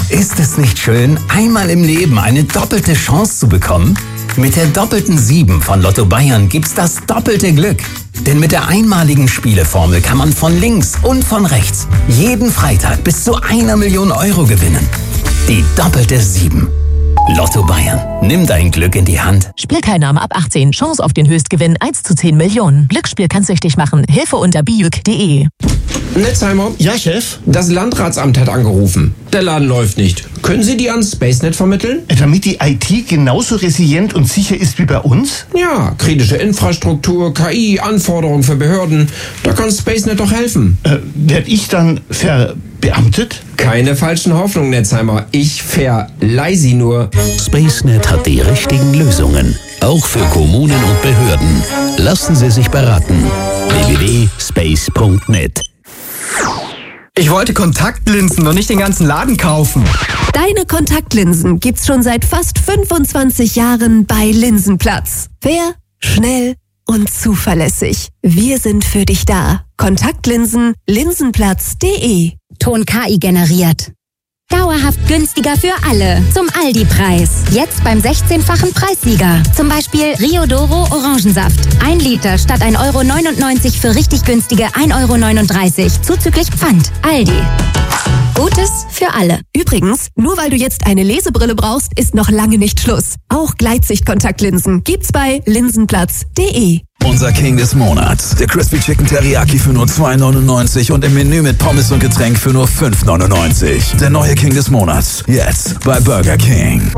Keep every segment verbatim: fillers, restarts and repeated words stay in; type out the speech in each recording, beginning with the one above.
Ist es nicht schön, einmal im Leben eine doppelte Chance zu bekommen? Mit der doppelten sieben von Lotto Bayern gibt's das doppelte Glück. Denn mit der einmaligen Spieleformel kann man von links und von rechts jeden Freitag bis zu einer Million Euro gewinnen. Die doppelte sieben. Lotto Bayern. Nimm dein Glück in die Hand. Spielteilnahme ab achtzehn. Chance auf den Höchstgewinn eins zu zehn Millionen. Glücksspiel kann süchtig machen. Hilfe unter bijuk punkt de. Netzheimer? Ja, Chef? Das Landratsamt hat angerufen. Der Laden läuft nicht. Können Sie die an SpaceNet vermitteln? Damit die I T genauso resilient und sicher ist wie bei uns? Ja, kritische Infrastruktur, K I, Anforderungen für Behörden. Da kann SpaceNet doch helfen. Äh, werd ich dann verbeamtet? Keine falschen Hoffnungen, Netzheimer. Ich verleih sie nur. SpaceNet hat die richtigen Lösungen. Auch für Kommunen und Behörden. Lassen Sie sich beraten. w w w punkt space punkt net. Ich wollte Kontaktlinsen und nicht den ganzen Laden kaufen. Deine Kontaktlinsen gibt's schon seit fast fünfundzwanzig Jahren bei Linsenplatz. Fair, schnell und zuverlässig. Wir sind für dich da. Kontaktlinsen, linsenplatz punkt de. Ton K I generiert. Dauerhaft günstiger für alle. Zum Aldi-Preis. Jetzt beim sechzehnfachen Preissieger. Zum Beispiel Riodoro Orangensaft. Ein Liter statt ein Euro neunundneunzig für richtig günstige ein Euro neununddreißig. Zuzüglich Pfand. Aldi. Gutes für alle. Übrigens, nur weil du jetzt eine Lesebrille brauchst, ist noch lange nicht Schluss. Auch Gleitsicht-Kontaktlinsen gibt's bei linsenplatz punkt de. Unser King des Monats. Der Crispy Chicken Teriyaki für nur zwei neunundneunzig und im Menü mit Pommes und Getränk für nur fünf neunundneunzig. Der neue King des Monats. Jetzt bei Burger King.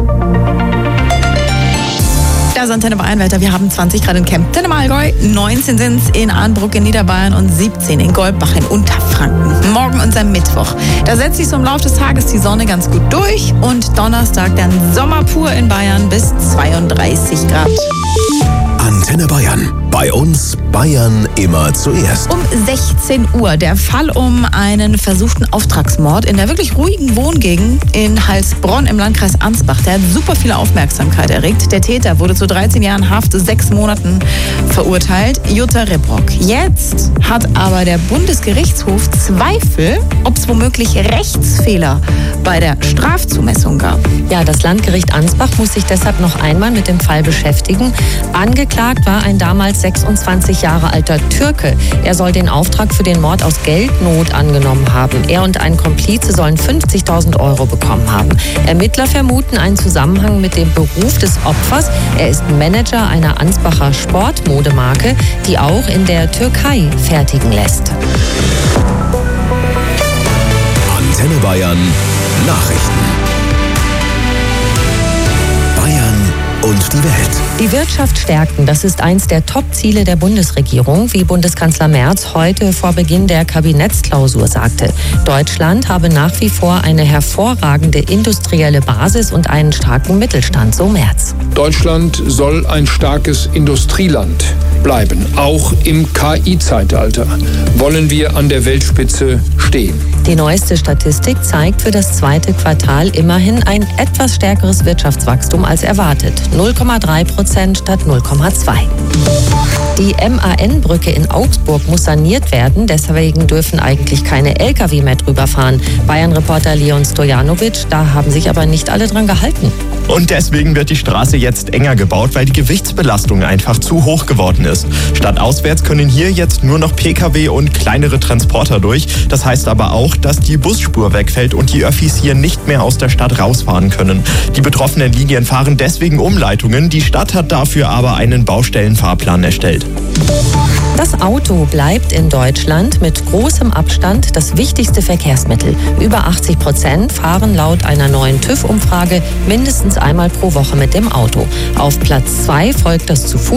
Da sind Antenne Bayern weiter. Wir haben zwanzig Grad in Kempten im Allgäu, neunzehn sind es in Arnbruck in Niederbayern und siebzehn in Goldbach in Unterfranken. Morgen unser Mittwoch. Da setzt sich so im Laufe des Tages die Sonne ganz gut durch und Donnerstag dann Sommer pur in Bayern bis zweiunddreißig Grad. Antenne Bayern. Bei uns Bayern immer zuerst. Um sechzehn Uhr der Fall um einen versuchten Auftragsmord in der wirklich ruhigen Wohngegend in Heilsbronn im Landkreis Ansbach. Der hat super viel Aufmerksamkeit erregt. Der Täter wurde zu dreizehn Jahren Haft, sechs Monaten verurteilt. Jutta Rebrock. Jetzt hat aber der Bundesgerichtshof Zweifel, ob es womöglich Rechtsfehler bei der Strafzumessung gab. Ja, das Landgericht Ansbach muss sich deshalb noch einmal mit dem Fall beschäftigen. Angeklagt war ein damals sechsundzwanzig Jahre alter Türke. Er soll den Auftrag für den Mord aus Geldnot angenommen haben. Er und ein Komplize sollen fünfzigtausend Euro bekommen haben. Ermittler vermuten einen Zusammenhang mit dem Beruf des Opfers. Er ist Manager einer Ansbacher Sportmodemarke, die auch in der Türkei fertigen lässt. Antenne Bayern Nachrichten. Bayern und die Welt. Die Wirtschaft stärken, das ist eins der Top-Ziele der Bundesregierung, wie Bundeskanzler Merz heute vor Beginn der Kabinettsklausur sagte. Deutschland habe nach wie vor eine hervorragende industrielle Basis und einen starken Mittelstand, so Merz. Deutschland soll ein starkes Industrieland bleiben, auch im K I-Zeitalter wollen wir an der Weltspitze stehen. Die neueste Statistik zeigt für das zweite Quartal immerhin ein etwas stärkeres Wirtschaftswachstum als erwartet. null Komma drei Prozent statt null Komma zwei. Die M A N-Brücke in Augsburg muss saniert werden, deswegen dürfen eigentlich keine L K W mehr drüber fahren. Bayern-Reporter Leon Stojanovic, da haben sich aber nicht alle dran gehalten. Und deswegen wird die Straße jetzt enger gebaut, weil die Gewichtsbelastung einfach zu hoch geworden ist. Stadtauswärts können hier jetzt nur noch P K W und kleinere Transporter durch. Das heißt aber auch, dass die Busspur wegfällt und die Öffis hier nicht mehr aus der Stadt rausfahren können. Die betroffenen Linien fahren deswegen Umleitungen. Die Stadt hat dafür aber einen Baustellenfahrplan erstellt. Das Auto bleibt in Deutschland mit großem Abstand das wichtigste Verkehrsmittel. Über achtzig Prozent fahren laut einer neuen TÜV-Umfrage mindestens einmal pro Woche mit dem Auto. Auf Platz zwei folgt das zu Fuß